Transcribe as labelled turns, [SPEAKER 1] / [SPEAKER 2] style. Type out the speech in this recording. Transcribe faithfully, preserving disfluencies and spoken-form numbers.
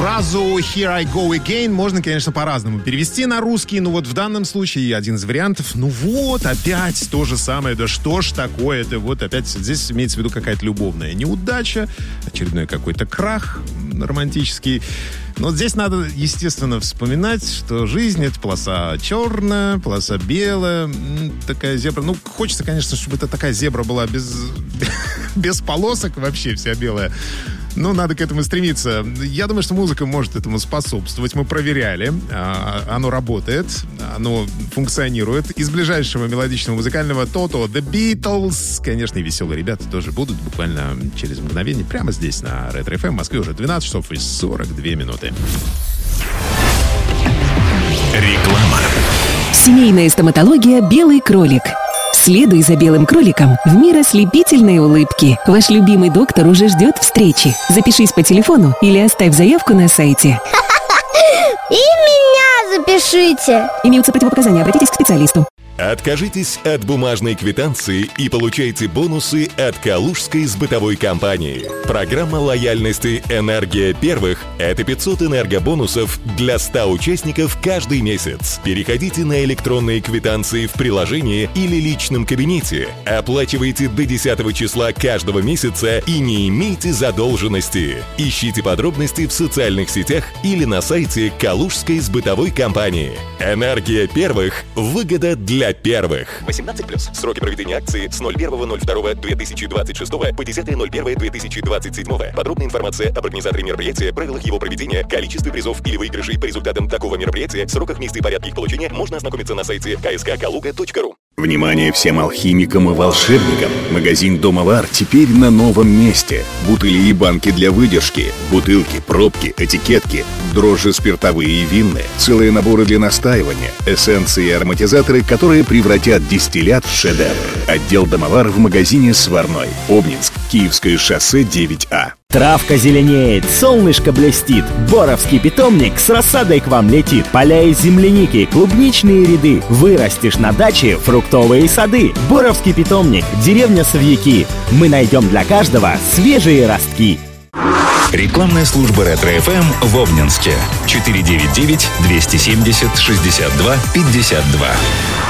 [SPEAKER 1] Фразу «Here I go again» можно, конечно, по-разному перевести на русский, но вот в данном случае один из вариантов, ну вот, опять то же самое, да что ж такое, это вот опять здесь имеется в виду какая-то любовная неудача, очередной какой-то крах романтический. Но здесь надо, естественно, вспоминать, что жизнь — это полоса черная, полоса белая, такая зебра. Ну, хочется, конечно, чтобы это такая зебра была без, без полосок вообще, вся белая. Но надо к этому стремиться. Я думаю, что музыка может этому способствовать. Мы проверяли. Оно работает, оно функционирует. Из ближайшего мелодичного музыкального Toto The Beatles. Конечно, и веселые ребята тоже будут буквально через мгновение. Прямо здесь, на Ретро эф эм. В Москве уже двенадцать часов и сорок две минуты.
[SPEAKER 2] Реклама.
[SPEAKER 3] Семейная стоматология «Белый кролик». Следуй за белым кроликом в мир ослепительной улыбки. Ваш любимый доктор уже ждет встречи. Запишись по телефону или оставь заявку на сайте.
[SPEAKER 4] И меня запишите.
[SPEAKER 3] Имеются противопоказания, обратитесь к специалисту.
[SPEAKER 2] Откажитесь от бумажной квитанции и получайте бонусы от Калужской сбытовой компании. Программа лояльности «Энергия первых» — это пятьсот энергобонусов для ста участников каждый месяц. Переходите на электронные квитанции в приложении или личном кабинете, оплачивайте до десятого числа каждого месяца и не имейте задолженности. Ищите подробности в социальных сетях или на сайте Калужской сбытовой компании. «Энергия первых» — выгода для первых.
[SPEAKER 5] восемнадцать плюс. Сроки проведения акции с ноль первого ноль второго две тысячи двадцать шестого по десятое ноль первое две тысячи двадцать седьмого. Подробная информация об организаторе мероприятия, правилах его проведения, количестве призов или выигрышей по результатам такого мероприятия, сроках, месте и порядке их получения можно ознакомиться на сайте ка эс ка калуга точка ру.
[SPEAKER 6] Внимание всем алхимикам и волшебникам! Магазин «Домовар» теперь на новом месте. Бутыли и банки для выдержки, бутылки, пробки, этикетки, дрожжи спиртовые и винные, целые наборы для настаивания, эссенции и ароматизаторы, которые превратят дистиллят в шедевр. Отдел «Домовар» в магазине «Сварной». Обнинск, Киевское шоссе девять А.
[SPEAKER 7] Травка зеленеет, солнышко блестит, боровский питомник с рассадой к вам летит. Поля из земляники, клубничные ряды, вырастешь на даче фруктовые сады. Боровский питомник, деревня Савьяки. Мы найдем для каждого свежие ростки.
[SPEAKER 2] Рекламная служба Ретро эф эм в Обнинске. четыре девять девять двести семьдесят шестьдесят два пятьдесят два.